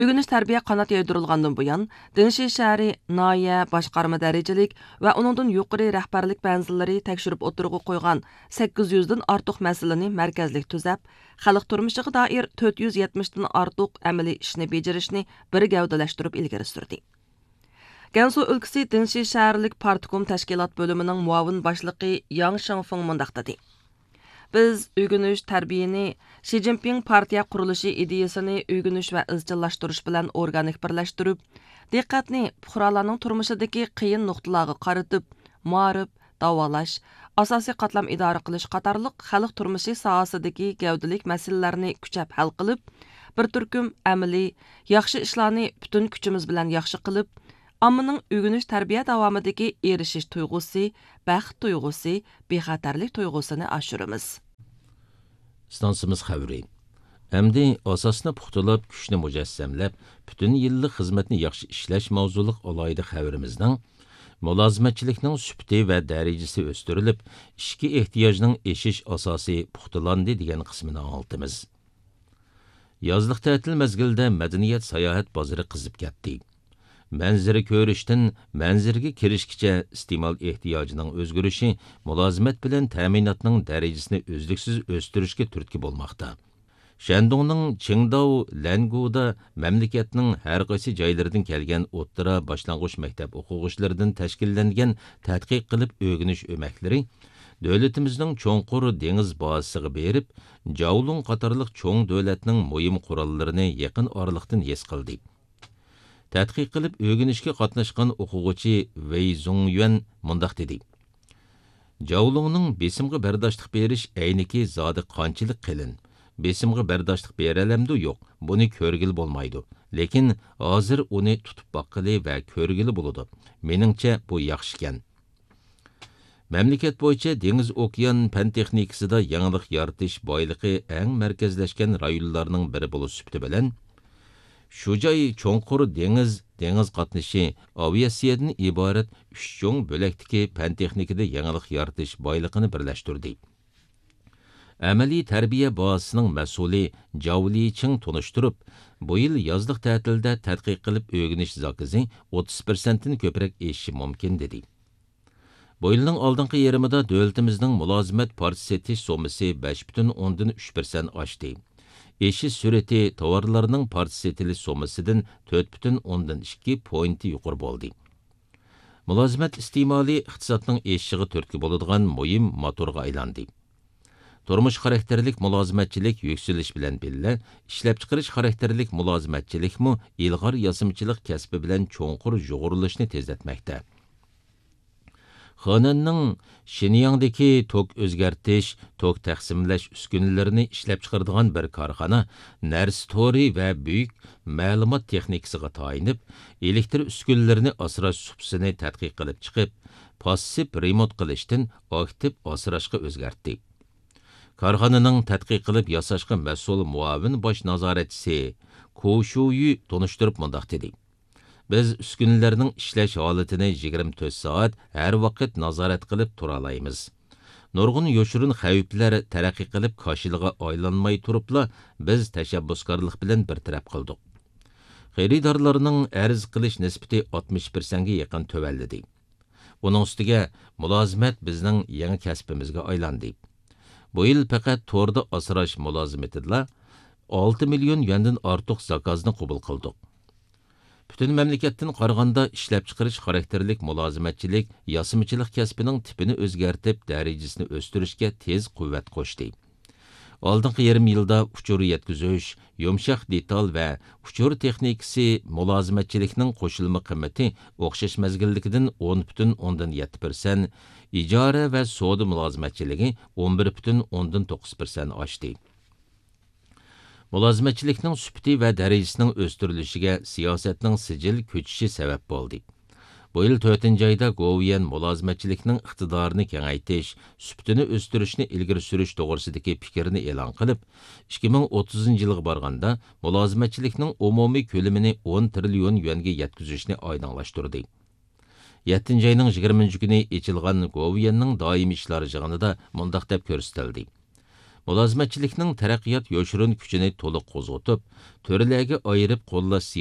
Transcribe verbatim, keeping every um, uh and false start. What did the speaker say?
Ügünüş tərbiyə qanat yayдырылğandan buyan, Dinşi şəhəri nahiyə başqarma dərəcəlik və onundan yuqarı rəhbərlik mənzilləri təkşürüb oturuğu qoyğan sakkiz yüzdən artıq məsələni mərkəzlik tüzəb, xalq turmuşiga dair to'rt yuz yetmishdan artıq əməli işini becirishni bir gavdələşdirib ilgari sürdi. Gansu өлкىسى Dinşi şəhərlik Partikom təşkilat bölümünün muavin başlığı Yang Shengfeng mundaq dedi. Biz ügünüş tərbiyəni Xi Jinping partiya qurulushi ideyasını ügünüş və izchillashtirish bilan organik birləşdirib, diqqətni fuqarolarning turmushidagi qiyin nuqtalarga qaratib, ma'rif, davolash, asosiy qatlam idora qilish qatorliq xalq turmushi sohasidagi gavdalik masalalarni kuchab hal qilib, bir turkum amaliy, yaxshi ishlarni butun kuchimiz bilan yaxshi qilib, ammaning ügünüş tarbiya davomidagi erishish tuyg'usi, baxt tuyg'usi, bexatarlik tuyg'usini oshiramiz. Stansimiz xəvri. Əmdi asasını puxtulab, күшni mujassamlab, bütün yillik xizmatni yaxshi ishlash mavzuliq alayda xəvrimizning mulozimatchilikning sufati va darajasi o'stirilib, ishki ehtiyojning eshish asosi puxtulandi degan qismini oltimiz. Yozliq ta'til mezgilida madaniyat sayohat bozori qizib ketdi. Manzara ko'rishdan manzaraga kirishgacha iste'mol ehtiyojining o'zgarishi mulozimat bilan ta'minotning darajasini uzluksiz o'stirishga turtki bo'lmoqda. Shandongning Qingdao, Languda mamlakatning har qaysi joylaridan kelgan o'ttira boshlang'ich maktab o'quvchilaridan tashkillangan tadqiq qilib o'rganish o'maklari davlatimizning cho'nqur dengiz bazasiga berib, Javlung qatorliq cho'ng davlatning muhim qurollarini yaqin oraliqdan his qildi. Tədqiq qilib o'rganishga qatnashgan o'quvchi Wei Zongyuan mundaq dedi. Javlungning besimga bardoshlik berish ayniki zodi qanchalik qilin. Besimga bardoshlik beralamdi yo'q, buni ko'rgili bo'lmaydi. Lekin hozir uni tutib boqqili va ko'rgili bo'ladi. Meningcha bu yaxshi ekan. Mamlakat bo'yicha dengiz okean fan texnikasida yangilik yaratish boyligi eng markazlashgan rayonlarning biri bo'lib sufti bilan shu joy cho'nqur dengiz, dengiz qatnashi, aviatsiyadan iborat uch cho'ng bo'lakdagi fan texnikada yangilik yaratish boyligini birlashtirdi. Amaliy tarbiya bazasining mas'uli Javli Ching tunishtirib, bu yil yozliq ta'tilda tadqiq qilib o'rganish zakizi o'ttiz persentdan ko'proq eshishi mumkin dedi. Bu yilning oldingi yerimida davlatimizning mulozimat partiyasish so'misi besh butun o'ndan uch persent oshdi. Eşiş süreti tovarlarının partisiyetili somasidan to'rt butun o'ndan ikki pointi yuqori bo'ldi. Mulozimat iste'moli iqtisodning eshishiga turtki bo'ladigan muhim motorga aylandi. Turmush xarakterlik mulozimatchilik yükselish bilan birga, ishlab chiqarish xarakterlik mulozimatchilikmi ilg'or yosimchilik kasbi bilan cho'nqur jug'urilishni tezlatmoqda. Xonanning Shinyangdagi tok o'zgartish, tok taqsimlash uskunalarini ishlab chiqaradigan bir korxona narsa to'ri va buyuk ma'lumot texnikasiga tayinib, elektr uskunalarini asrash subsini tadqiq qilib chiqib, passiv remont qilishdan aktiv asrashga o'zgartdi. Korxonaning tadqiq qilib yasashga mas'ul muavin bosh nazoratchisi Ko Shuyu tunishtirib mundaq dedi. Biz uskunalarning ishlash holatini yigirma to'rt soat har vaqt nazorat qilib tura olamiz. Nurg'un yo'shirin xavflar taraqqiy qilib qoshilg'a aylanmay turibla biz tashabbuskorlik bilan bir taraf qildik. Xaridorlarning arz qilish nisbati oltmish persent ga yaqin tövalladi. Buning ustiga mulozimat bizning yangi kasbimizga aylandi. Bu yil faqat to'rda asrash mulozimatida olti million yuandan ortiq zakozni qabul qildik. Bütün mamlakatdan qaraganda ishlab chiqarish xarakterlik mulozimatchilik, yosimchilik kasbining tipini o'zgartib, darajasini o'stirishga tez quvvat qo'shdi. Oldingi yarim yilda uchur yetkazish, yumshoq detal va uchur texnikasi mulozimatchilikning qo'shilma qiymati o'xshash mazgilligidan o'n butun o'ndan yetti persent, ijara va savdo mulozimatchiligi o'n bir butun o'ndan to'qqiz persent oshdi. Mulozimatchilikning sufati va darajasining o'stirilishiga siyosatning sijil ko'chishi sabab bo'ldi. Bu yil to'rtinchi oyda Govian mulozimatchilikning iqtidorini kengaytirish, sufatini o'stirishni ilgari surish to'g'risidagi fikrini e'lon qilib, ikki ming o'ttizinchi yilga borganda mulozimatchilikning umumiy ko'lamini o'n trillion yuanga yetkazishni oydinlashtirdi. yettinchi oyning yigirmanchi kuni ochilgan Govianning doimiy ishlar yig'inida mundaq deb ko'rsatildi. mulozmatchilikning taraqqiyot yo'shirin kuchini to'liq qo'zg'atib, to'ralarga ayirib qo'llash